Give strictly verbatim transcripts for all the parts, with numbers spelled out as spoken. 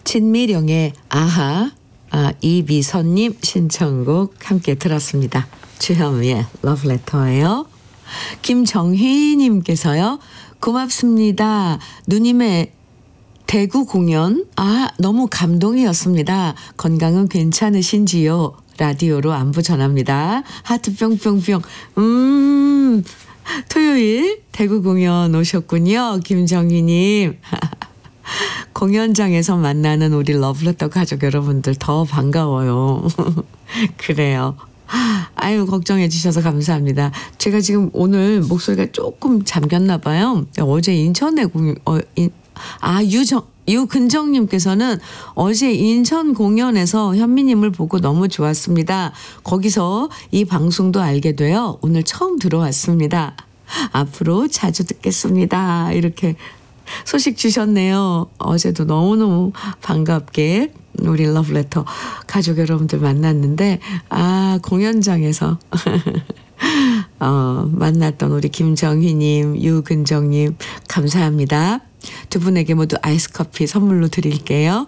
진미령의 아하, 아, 이미선님 신청곡 함께 들었습니다. 주현미의 러브레터예요. 김정희님께서요. 고맙습니다. 누님의 대구 공연 아 너무 감동이었습니다. 건강은 괜찮으신지요? 라디오로 안부 전합니다. 하트 뿅뿅뿅. 음 토요일 대구 공연 오셨군요. 김정희님. 공연장에서 만나는 우리 러브레터 가족 여러분들 더 반가워요. 그래요. 아유 걱정해 주셔서 감사합니다. 제가 지금 오늘 목소리가 조금 잠겼나 봐요. 어제 인천에 공연 어, 인, 아 유정 유근정님께서는 어제 인천 공연에서 현미님을 보고 너무 좋았습니다. 거기서 이 방송도 알게 되어 오늘 처음 들어왔습니다. 앞으로 자주 듣겠습니다. 이렇게 소식 주셨네요. 어제도 너무너무 반갑게 우리 러브레터 가족 여러분들 만났는데 아 공연장에서 어, 만났던 우리 김정희님, 유근정님 감사합니다. 두 분에게 모두 아이스 커피 선물로 드릴게요.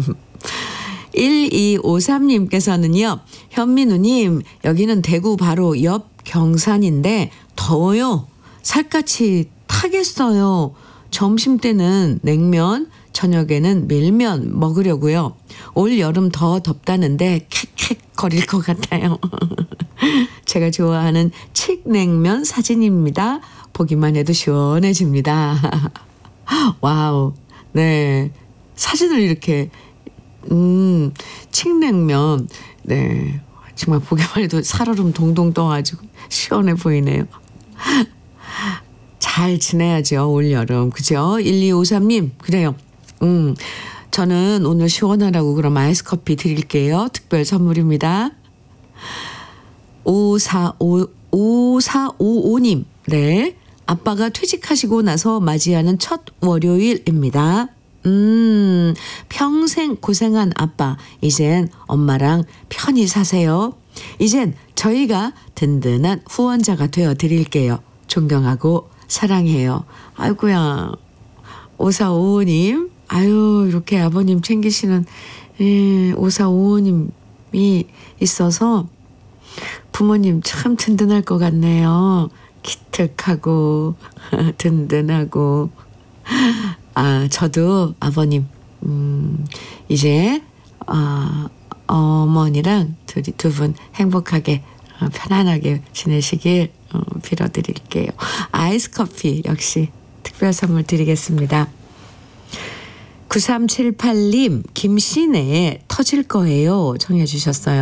일이오삼님께서는요. 현민우님 여기는 대구 바로 옆 경산인데 더워요. 살갗이 타겠어요. 점심때는 냉면, 저녁에는 밀면 먹으려고요. 올 여름 더 덥다는데 캑캑 거릴 것 같아요. 제가 좋아하는 칡냉면 사진입니다. 보기만 해도 시원해집니다. 와우. 네. 사진을 이렇게 음, 칡냉면 네. 정말 보기만 해도 살얼음 동동 떠가지고 시원해 보이네요. 잘 지내야죠. 올여름. 그죠? 일이오삼님. 그래요. 음, 저는 오늘 시원하라고 그럼 아이스 커피 드릴게요. 특별 선물입니다. 오사오, 오사오오님. 네. 아빠가 퇴직하시고 나서 맞이하는 첫 월요일입니다. 음, 평생 고생한 아빠. 이젠 엄마랑 편히 사세요. 이젠 저희가 든든한 후원자가 되어 드릴게요. 존경하고 사랑해요. 아이고야. 오사오오님. 아유, 이렇게 아버님 챙기시는 예, 오사오오님이 있어서 부모님 참 든든할 것 같네요. 기특하고 든든하고. 아, 저도 아버님 음, 이제 어, 어머니랑 둘이 두 분 행복하게 어, 편안하게 지내시길 어, 빌어드릴게요. 아이스 커피 역시 특별 선물 드리겠습니다. 구삼칠팔님 김신혜의 터질 거예요 청해 주셨어요.